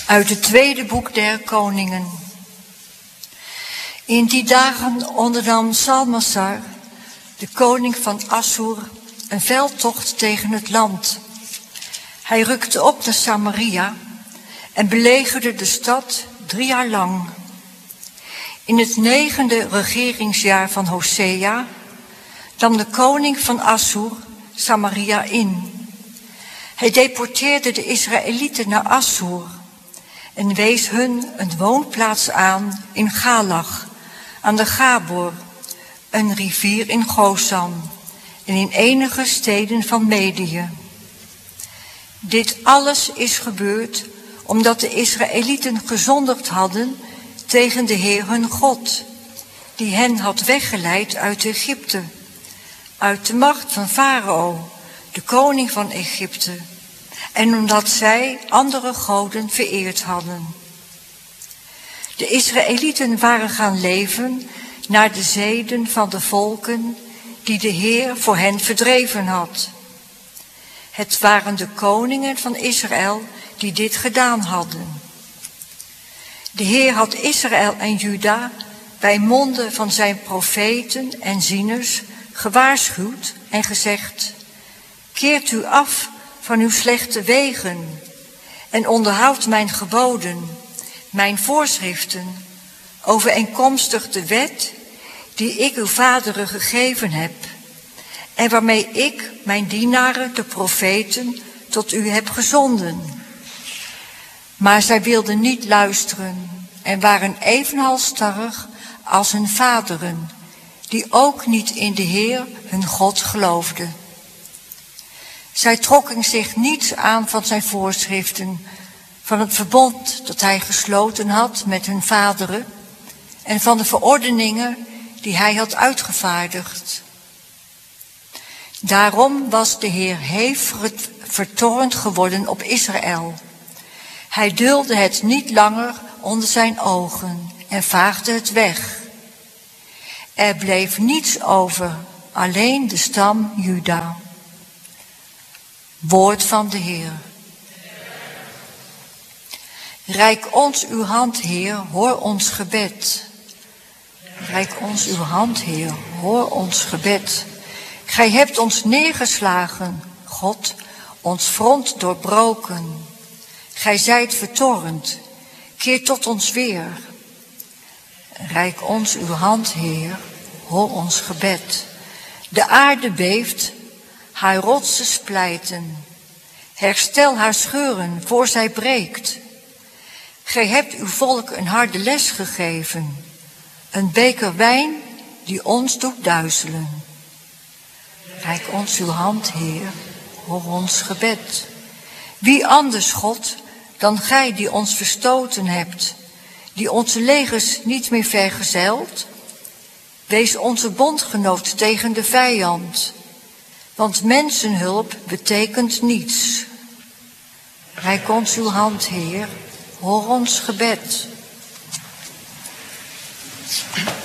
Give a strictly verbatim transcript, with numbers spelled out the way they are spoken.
Uit het tweede boek der Koningen. In die dagen ondernam Salmassar, de koning van Assur, een veldtocht tegen het land. Hij rukte op naar Samaria en belegerde de stad drie jaar lang. In het negende regeringsjaar van Hosea nam de koning van Assur Samaria in. Hij deporteerde de Israëlieten naar Assur en wees hun een woonplaats aan in Galach, aan de Gabor, een rivier in Gozan en in enige steden van Medië. Dit alles is gebeurd omdat de Israëlieten gezondigd hadden tegen de Heer hun God, die hen had weggeleid uit Egypte, uit de macht van Farao, de koning van Egypte, en omdat zij andere goden vereerd hadden. De Israëlieten waren gaan leven naar de zeden van de volken die de Heer voor hen verdreven had. Het waren de koningen van Israël die dit gedaan hadden. De Heer had Israël en Juda bij monden van zijn profeten en zieners gewaarschuwd en gezegd: keert u af van uw slechte wegen en onderhoudt mijn geboden, mijn voorschriften, overeenkomstig de wet die ik uw vaderen gegeven heb en waarmee ik mijn dienaren, de profeten, tot u heb gezonden. Maar zij wilden niet luisteren en waren even halsstarrig als hun vaderen, die ook niet in de Heer hun God geloofden. Zij trokken zich niets aan van zijn voorschriften, van het verbond dat hij gesloten had met hun vaderen en van de verordeningen die hij had uitgevaardigd. Daarom was de Heer hevig vertoornd geworden op Israël. Hij duldde het niet langer onder zijn ogen en vaagde het weg. Er bleef niets over, alleen de stam Juda. Woord van de Heer. Reik ons uw hand, Heer, hoor ons gebed. Reik ons uw hand, Heer, hoor ons gebed. Gij hebt ons neergeslagen, God, ons front doorbroken. Gij zijt vertoornd, keer tot ons weer. Reik ons uw hand, Heer, hoor ons gebed. De aarde beeft, haar rotsen splijten. Herstel haar scheuren, voor zij breekt. Gij hebt uw volk een harde les gegeven, een beker wijn die ons doet duizelen. Reik ons uw hand, Heer, hoor ons gebed. Wie anders, God, dan gij die ons verstoten hebt, die onze legers niet meer vergezelt? Wees onze bondgenoot tegen de vijand, want mensenhulp betekent niets. Reik ons uw hand, Heer, hoor ons gebed.